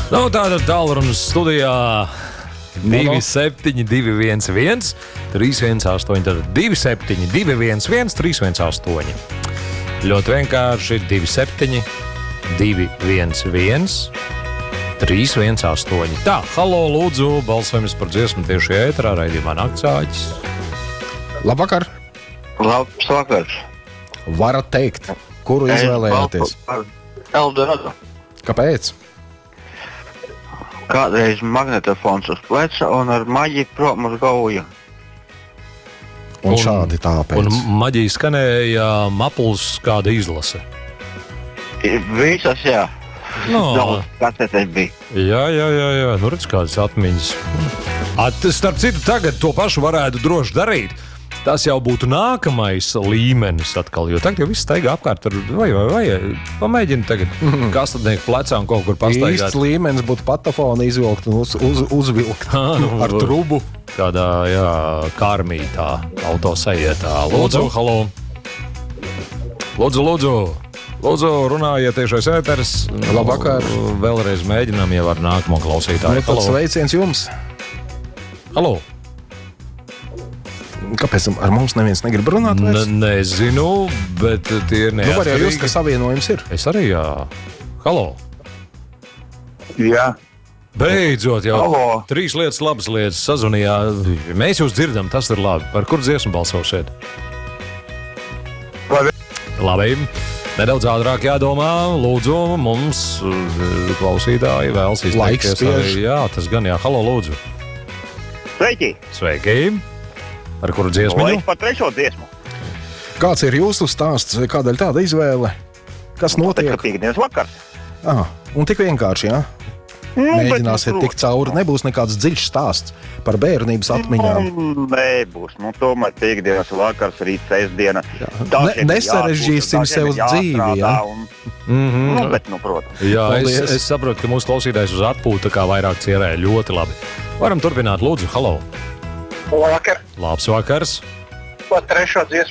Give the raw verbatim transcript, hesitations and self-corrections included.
Nu, tātad tālrunas studijā divi septiņi divi viens viens trīs viens astoņi, tātad divi septiņi divi viens viens trīs viens astoņi. Ļoti vienkārši divi septiņi divi viens viens trīs viens astoņi. Tā, halo, lūdzu, balsojums par dziesmu tieši ēterā, raidījumā Naktsāķis. Labvakar! Labs vakars! Varat teikt, kuru izvēlējāties? Eldorado. Kāpēc? Kādreiz magnetofons uz pleca un ar maģiju prom uz gauju. Un, un šādi tāpēc. Un maģija skanēja Mapuls kāda izlase. Visas, jā. No. Daudz kasetēs bija. Jā, jā, jā, jā. Nu redz kādas atmiņas. At, starp citu, tagad to pašu varētu droši darīt. Tas jau būtu nākamais līmenis atkal, jo tagad jau viss staigā apkārt ar, vai, vai, vai, pamēģini tagad mm-hmm. kastadnieku plecā un kaut kur pastaigāt. Īsts līmenis būtu patafonu izvilkt un uz, uz, uzvilkt ah, nu, ar trubu. Kādā, jā, kārmītā, autosajietā. Lūdzu, halo. Lūdzu, lūdzu. Lūdzu, runājiet tiešais ēteris. Labvakar. Vēlreiz mēģinām jau ar nākamo klausītāju. Nu, tāds sveiciens jums. Halo. Kāpēc ar mums neviens negrib runāt vairs? Ne, nezinu, bet tie ir neatkarīgi. Nu, var jau just, ka savienojums ir. Es arī, jā. Halo. Jā. Beidzot jau. Halo. Trīs lietas, labas lietas sazvanījā. Mēs jūs dzirdam, tas ir labi. Par kur dziesmu balsosiet? Labi. Labi. Nedaudz ātrāk jādomā. Lūdzu, mums klausītāji vēlas izteikties. Laiks spiež. Jā, tas gan jā. Halo, lūdzu. Sveiki. Sveiki. Ar kuru dziesmu? Laiks par trešo dziesmu. Kāds ir jūsu stāsts? Kādēļ tāda izvēle? Kas notiek? Tas ir pīkdienas vakars. Aha, un tik vienkārši, jā? Nu, Mēģināsiet bet, nu, tikt cauri. Nebūs nekāds dziļš stāsts par bērnības atmiņām. Nu, nebūs. Nu, tomēr pīkdienas vakars, rīt sestdiena. Ne, nesarežģīsim sev dzīvi, jā? Un, Mm-hmm. nu, bet, nu, protams. Jā, es, Paldies. es saprotu, ka mūsu klausītājs uz atpūtu tā kā vairāk cierē. Ļoti labi. Varam turpināt, lūdzu, halo. Vakar. Labs vakars. Par trešo dziesmu.